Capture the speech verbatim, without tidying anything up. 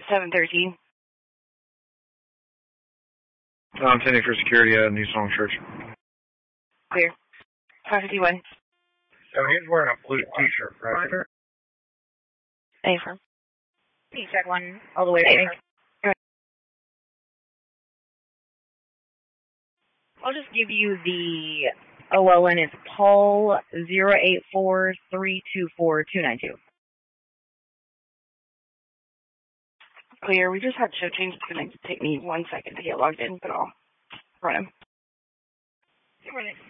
seven thirteen. No, I'm sending for security at New Song Church. Clear. five fifty-one. So he's wearing a blue t-shirt, right? A-firm. Can you check one all the way to A-firm? I'll just give you the O L N. It's Paul zero eight four three two four two nine two. Clear. We just had show change. It's going to take me one second to get logged in, but I'll run him. Run it.